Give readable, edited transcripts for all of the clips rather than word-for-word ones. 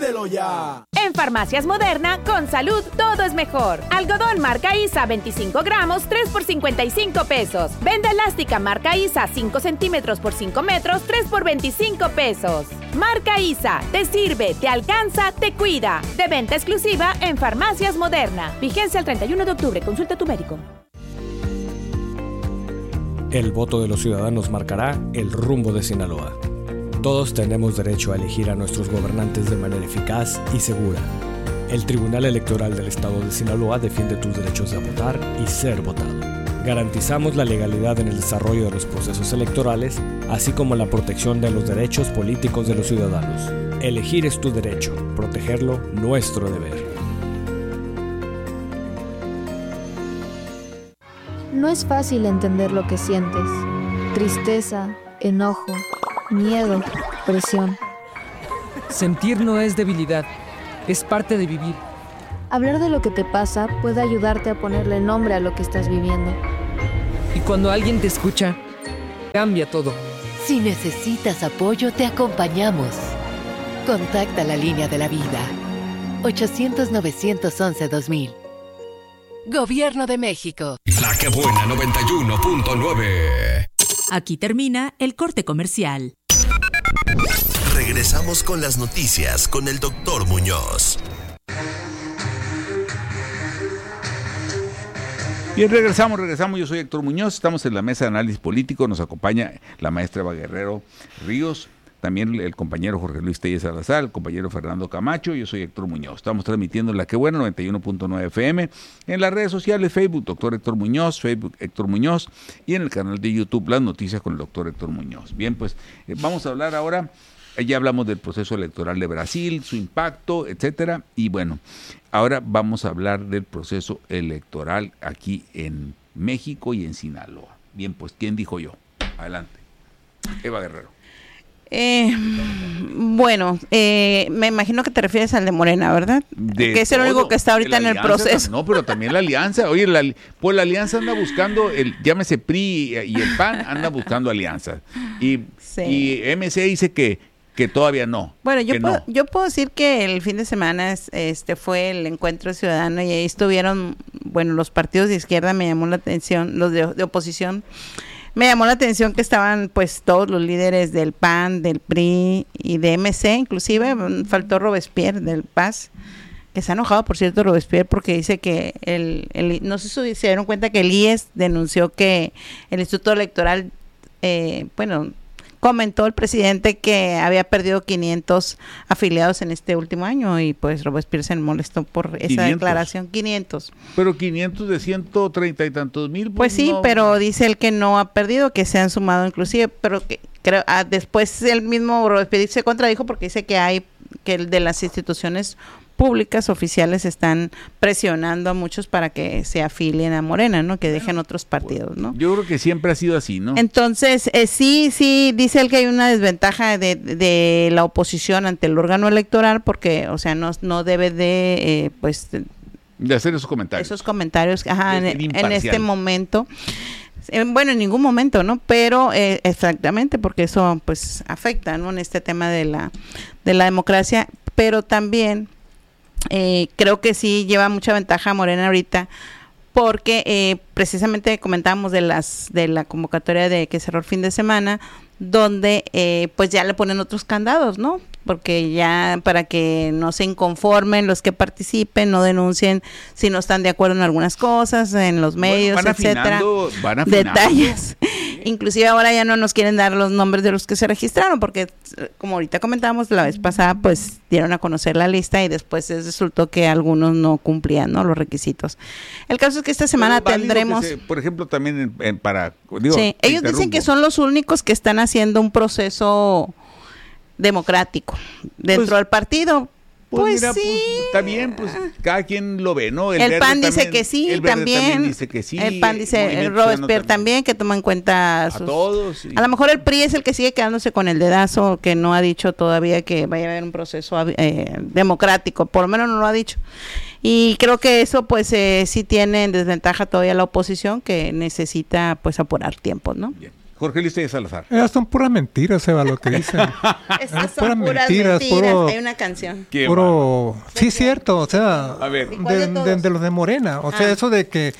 ¡Pídelo ya! En Farmacias Moderna, con salud, todo es mejor. Algodón marca ISA 25 gramos, 3 por 55 pesos. Venda elástica marca ISA 5 centímetros por 5 metros, 3 por 25 pesos. Marca ISA, te sirve, te alcanza, te cuida. De venta exclusiva en Farmacias Moderna. Vigencia el 31 de octubre. Consulta a tu médico. El voto de los ciudadanos marcará el rumbo de Sinaloa. Todos tenemos derecho a elegir a nuestros gobernantes de manera eficaz y segura. El Tribunal Electoral del Estado de Sinaloa defiende tus derechos de votar y ser votado. Garantizamos la legalidad en el desarrollo de los procesos electorales, así como la protección de los derechos políticos de los ciudadanos. Elegir es tu derecho, protegerlo nuestro deber. No es fácil entender lo que sientes. Tristeza, enojo, miedo, presión. Sentir no es debilidad, es parte de vivir. Hablar de lo que te pasa puede ayudarte a ponerle nombre a lo que estás viviendo. Y cuando alguien te escucha, cambia todo. Si necesitas apoyo, te acompañamos. Contacta la línea de la vida. 800-911-2000. Gobierno de México. La que buena 91.9. Aquí termina el corte comercial. Regresamos con las noticias con el Dr. Muñoz. Bien, regresamos. Yo soy Héctor Muñoz. Estamos en la mesa de análisis político. Nos acompaña la maestra Eva Guerrero Ríos. También el compañero Jorge Luis Telles Salazar, el compañero Fernando Camacho, yo soy Héctor Muñoz. Estamos transmitiendo en La Que Buena 91.9 FM, en las redes sociales Facebook, Doctor Héctor Muñoz, Facebook Héctor Muñoz, y en el canal de YouTube Las Noticias con el Doctor Héctor Muñoz. Bien, pues vamos a hablar ahora, ya hablamos del proceso electoral de Brasil, su impacto, etcétera, y bueno, ahora vamos a hablar del proceso electoral aquí en México y en Sinaloa. Bien, pues, ¿quién dijo yo? Adelante. Eva Guerrero. Bueno, me imagino que te refieres al de Morena, ¿verdad? Que es el único que está ahorita en el proceso. No, pero también la alianza. Oye, la alianza anda buscando, llámese PRI y el PAN anda buscando alianzas. Y MC dice que todavía no. Bueno, yo puedo decir que el fin de semana fue el encuentro ciudadano y ahí estuvieron, bueno, los partidos de izquierda, me llamó la atención, los de oposición. Me llamó la atención que estaban pues todos los líderes del PAN, del PRI y de MC, inclusive faltó Robespierre del PAS, que se ha enojado, por cierto, Robespierre, porque dice que no sé si se dieron cuenta que el IES denunció que el Instituto Electoral, comentó el presidente que había perdido 500 afiliados en este último año y pues Robespierre se molestó por esa 500. Declaración. 500. Pero 500 de 130 y tantos mil. Pues sí, no. Pero dice él que no ha perdido, que se han sumado inclusive, pero que creo después el mismo Robespierre se contradijo porque dice que el de las instituciones públicas oficiales están presionando a muchos para que se afilien a Morena, ¿no? Que dejen otros partidos, ¿no? Yo creo que siempre ha sido así, ¿no? Entonces, sí, dice él que hay una desventaja de la oposición ante el órgano electoral porque, o sea, no debe de, de hacer esos comentarios. En este momento. Bueno, en ningún momento, ¿no? Pero exactamente, porque eso pues afecta, ¿no? En este tema de la democracia, pero también creo que sí lleva mucha ventaja a Morena ahorita, porque precisamente comentábamos de la convocatoria de que cerró el fin de semana, donde pues ya le ponen otros candados, ¿no? Porque ya para que no se inconformen los que participen, no denuncien si no están de acuerdo en algunas cosas, en los medios, etcétera, detalles. Inclusive ahora ya no nos quieren dar los nombres de los que se registraron, porque como ahorita comentábamos la vez pasada, pues dieron a conocer la lista y después resultó que algunos no cumplían, ¿no? Los requisitos. El caso es que esta semana tendremos, por ejemplo, también ellos dicen que son los únicos que están haciendo un proceso democrático dentro del partido. Pues mira, sí. Está bien, pues cada quien lo ve, ¿no? El PAN dice que sí, también dice que sí. El PAN dice, el Robespierre también, que toma en cuenta a todos. Sí. A lo mejor el PRI es el que sigue quedándose con el dedazo, que no ha dicho todavía que vaya a haber un proceso democrático, por lo menos no lo ha dicho. Y creo que eso pues sí tiene en desventaja todavía la oposición, que necesita pues apurar tiempos, ¿no? Bien. Jorge Luis Telles Salazar. Son puras mentiras, Eva, lo que dicen. Estas son puras mentiras. Hay una canción. Puro... Sí, cierto, o sea, a ver, de los de Morena. O sea, eso de que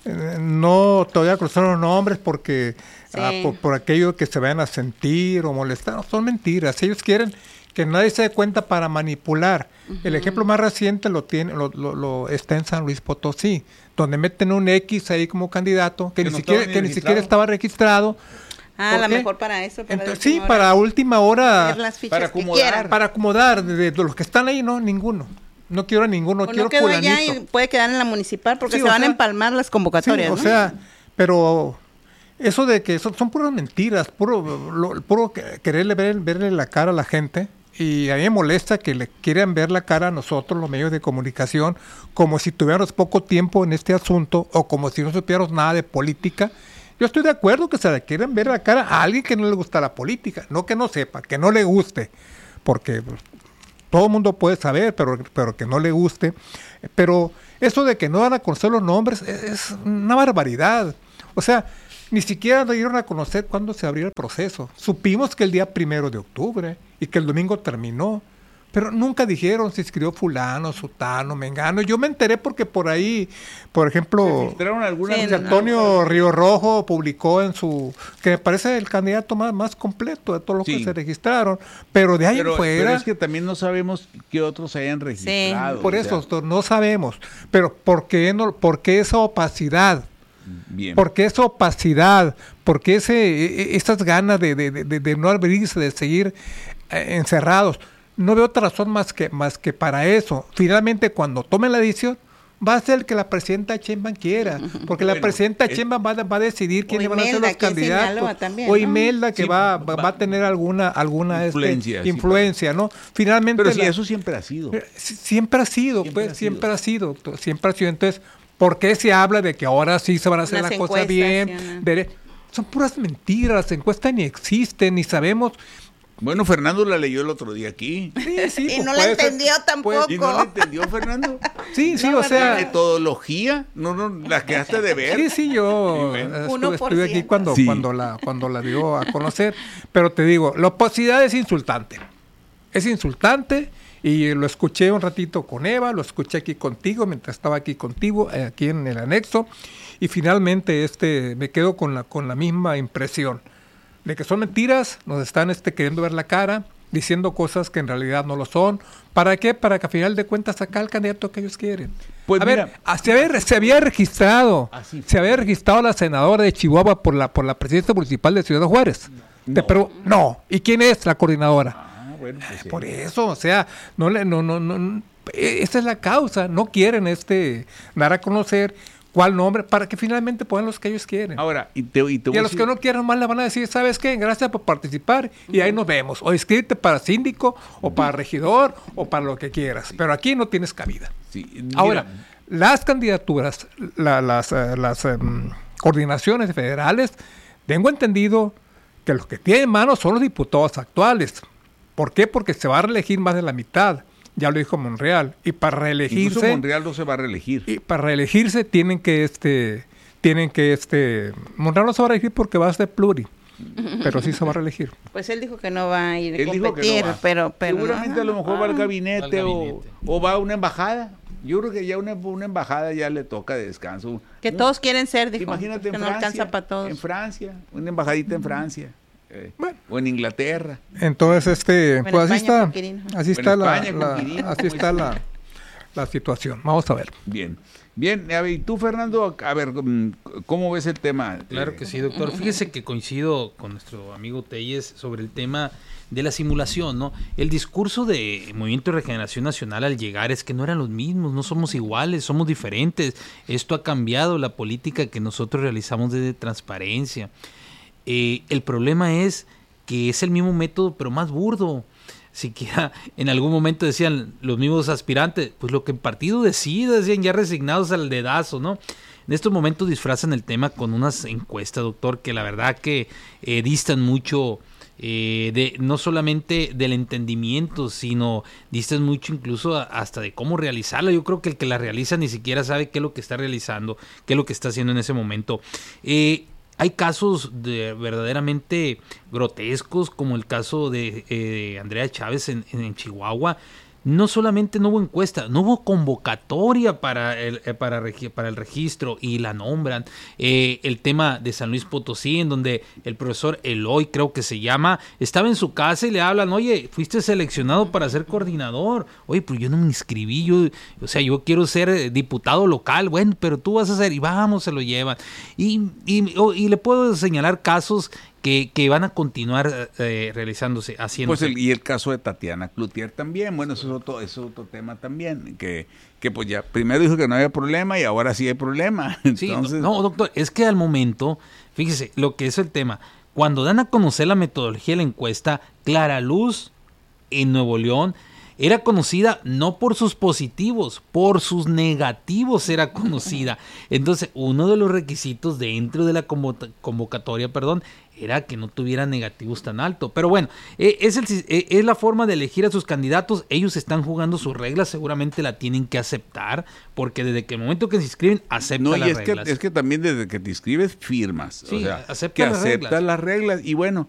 no te voy a cruzar los nombres porque por aquello que se vayan a sentir o molestar, son mentiras. Ellos quieren que nadie se dé cuenta para manipular. El ejemplo más reciente lo está en San Luis Potosí, donde meten un X ahí como candidato que ni siquiera estaba registrado. A lo mejor para eso. Entonces, para última hora. Para acomodar de los que están ahí, no, ninguno. No quiero a ninguno, quiero fulanito. Ya y puede quedar en la municipal porque se van a empalmar las convocatorias. Sí, o sea, pero eso de que son puras mentiras, puro quererle verle la cara a la gente. Y a mí me molesta que le quieran ver la cara a nosotros, los medios de comunicación, como si tuviéramos poco tiempo en este asunto o como si no supiéramos nada de política. Yo estoy de acuerdo que se le quieran ver la cara a alguien que no le gusta la política, no que no sepa, que no le guste, porque todo el mundo puede saber, pero que no le guste. Pero eso de que no van a conocer los nombres es una barbaridad. O sea, ni siquiera dieron a conocer cuándo se abrió el proceso. Supimos que el día 1 de octubre y que el domingo terminó, pero nunca dijeron si escribió fulano, sutano, mengano. Yo me enteré porque por ahí, por ejemplo, Antonio Río Rojo publicó en que me parece el candidato más completo de todos los que se registraron, pero de ahí fuera. Pero es que también no sabemos qué otros se hayan registrado. Por eso, no sabemos. Pero ¿por qué esa opacidad? Bien. Porque esa opacidad, porque esas ganas de no abrirse, de seguir encerrados, no veo otra razón más que para eso. Finalmente, cuando tomen la decisión, va a ser el que la presidenta Sheinbaum quiera, porque la presidenta Sheinbaum va a decidir quiénes van a ser los candidatos. También, o Imelda, que va a tener alguna influencia, ¿no? Finalmente. Pero eso siempre ha sido. Siempre ha sido. Entonces, ¿por qué se habla de que ahora sí se van a hacer las cosas bien? Son puras mentiras, las encuestas ni existen, ni sabemos. Bueno, Fernando la leyó el otro día aquí. Sí, y no la entendió tampoco. ¿Y no la entendió, Fernando? Sí, o sea. ¿Metodología? No, la quedaste de ver. Sí, yo estuve aquí cuando la dio a conocer. Pero te digo, la opacidad es insultante. Es insultante. Y lo escuché un ratito con Eva, lo escuché aquí contigo, mientras estaba aquí contigo, aquí en el anexo, y finalmente me quedo con la misma impresión, de que son mentiras, nos están queriendo ver la cara, diciendo cosas que en realidad no lo son. ¿Para qué? Para que a final de cuentas sacar el candidato que ellos quieren. Pues se había registrado la senadora de Chihuahua por la presidencia municipal de Ciudad Juárez. No. ¿Y quién es la coordinadora? Bueno, pues sí. Por eso, o sea, no, esa es la causa, no quieren dar a conocer cuál nombre, para que finalmente pongan los que ellos quieren. Ahora, y a los que no quieren más le van a decir, ¿sabes qué? Gracias por participar y ahí nos vemos. O inscríbete para síndico, o para regidor, o para lo que quieras, pero aquí no tienes cabida. Sí, ahora, las candidaturas, las coordinaciones federales, tengo entendido que los que tienen manos son los diputados actuales. ¿Por qué? Porque se va a reelegir más de la mitad. Ya lo dijo Monreal. Y para reelegirse... Incluso Monreal no se va a reelegir. Y para reelegirse tienen que Monreal no se va a reelegir porque va a ser pluri. Pero sí se va a reelegir. Pues él dijo que no va a ir a competir, pero seguramente a lo mejor va al gabinete, o va a una embajada. Yo creo que ya una embajada ya le toca de descanso. Que todos quieren ser, dijo. Imagínate que en no Francia, alcanza para todos. En Francia, una embajadita en Francia. O en Inglaterra. Entonces, pues así está la situación. Vamos a ver. Bien. A ver, ¿y tú, Fernando? A ver, ¿cómo ves el tema? Claro que sí, doctor. Fíjese que coincido con nuestro amigo Telles sobre el tema de la simulación, ¿no? El discurso de Movimiento de Regeneración Nacional al llegar es que no eran los mismos, no somos iguales, somos diferentes. Esto ha cambiado la política que nosotros realizamos desde transparencia. El problema es que es el mismo método, pero más burdo. Siquiera en algún momento decían los mismos aspirantes, pues lo que el partido decida, decían ya resignados al dedazo, ¿no? En estos momentos disfrazan el tema con unas encuestas, doctor, que la verdad que distan mucho no solamente del entendimiento, sino distan mucho incluso hasta de cómo realizarla. Yo creo que el que la realiza ni siquiera sabe qué es lo que está realizando, qué es lo que está haciendo en ese momento. hay casos verdaderamente grotescos, como el caso de Andrea Chávez en Chihuahua. No solamente no hubo encuesta, no hubo convocatoria para el registro y la nombran. El tema de San Luis Potosí, en donde el profesor Eloy, creo que se llama, estaba en su casa y le hablan, oye, fuiste seleccionado para ser coordinador. Oye, pues yo no me inscribí, yo quiero ser diputado local. Bueno, pero tú vas a ser, y vamos, se lo llevan. Y le puedo señalar casos que van a continuar realizándose, haciéndose. Pues y el caso de Tatiana Cloutier también, bueno, eso es otro tema también, que pues ya primero dijo que no había problema y ahora sí hay problema. Entonces... Sí, no, doctor, es que al momento, fíjese, lo que es el tema, cuando dan a conocer la metodología de la encuesta, Clara Luz en Nuevo León era conocida no por sus positivos, por sus negativos era conocida. Entonces, uno de los requisitos dentro de la convocatoria, era que no tuviera negativos tan alto. Pero bueno, es la forma de elegir a sus candidatos. Ellos están jugando sus reglas, seguramente la tienen que aceptar, porque desde que el momento que se inscriben, aceptan las reglas. Es que también desde que te inscribes, firmas. Sí, aceptas las reglas. Y bueno,